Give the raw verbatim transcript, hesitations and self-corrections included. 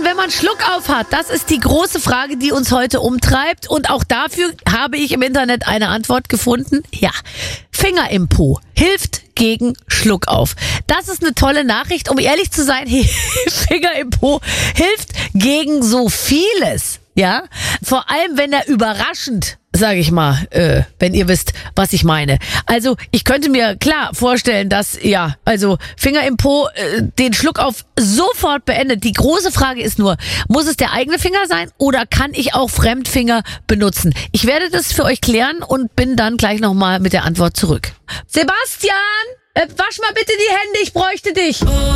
wenn man Schluck auf hat? Das ist die große Frage, die uns heute umtreibt. Und auch dafür habe ich im Internet eine Antwort gefunden. Ja, Finger im Po hilft gegen Schluckauf. Das ist eine tolle Nachricht. Um ehrlich zu sein, Finger im Po hilft gegen so vieles. Ja, vor allem, wenn er überraschend, sage ich mal, äh, wenn ihr wisst, was ich meine. Also ich könnte mir klar vorstellen, dass, ja, also Finger im Po äh, den Schluckauf sofort beendet. Die große Frage ist nur, muss es der eigene Finger sein oder kann ich auch Fremdfinger benutzen? Ich werde das für euch klären und bin dann gleich nochmal mit der Antwort zurück. Sebastian, äh, wasch mal bitte die Hände, ich bräuchte dich.